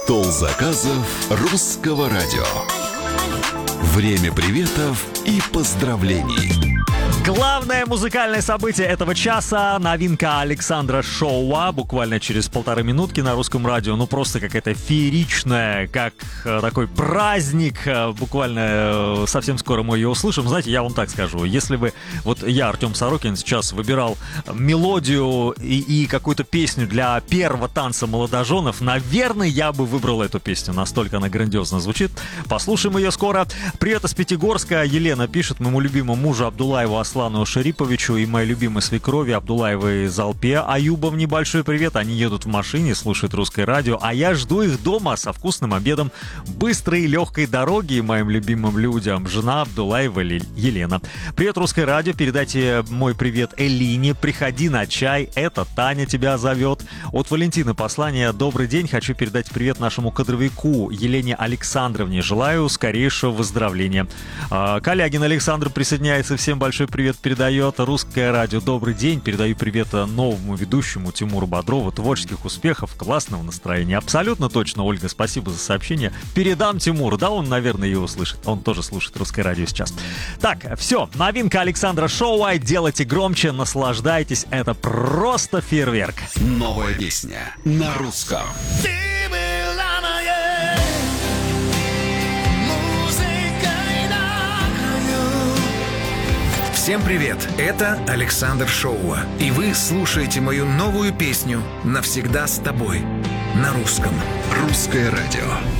Стол заказов Русского радио. Время приветов и поздравлений. Главное музыкальное событие этого часа — новинка Александра Шоуа. Буквально через 1,5 минутки на Русском радио. Ну, просто какая-то фееричная, как такой праздник. Буквально совсем скоро мы ее услышим. Знаете, я вам так скажу. Если бы вот я, Артем Сорокин, сейчас выбирал мелодию и какую-то песню для первого танца молодоженов, наверное, я бы выбрал эту песню. Настолько она грандиозно звучит. Послушаем ее скоро. Привет из Пятигорска. Елена пишет моему любимому мужу Абдулаеву Аслану Шариповичу и моей любимой свекрови Абдулаевой Залпе Аюбом небольшой привет. Они едут в машине, слушают Русское радио, а я жду их дома со вкусным обедом, быстрой и легкой дороги моим любимым людям. Жена Абдулаева Елена. Привет, Русское радио. Передайте мой привет Элине. Приходи на чай. Это Таня тебя зовет. От Валентины послание. Добрый день. Хочу передать привет нашему кадровику Елене Александровне. Желаю скорейшего выздоровления. Калягин Александр присоединяется. Всем большой привет передает. Русское радио. Добрый день. Передаю привет новому ведущему Тимуру Бодрову. Творческих успехов, классного настроения. Абсолютно точно, Ольга, спасибо за сообщение. Передам Тимуру. Да, он, наверное, его услышит. Он тоже слушает Русское радио сейчас. Так, все. Новинка Александра Шоуа. Делайте громче, наслаждайтесь. Это просто фейерверк. Новая песня на русском. Всем привет, это Александр Шоуа, и вы слушаете мою новую песню «Навсегда с тобой» на русском. Русское радио.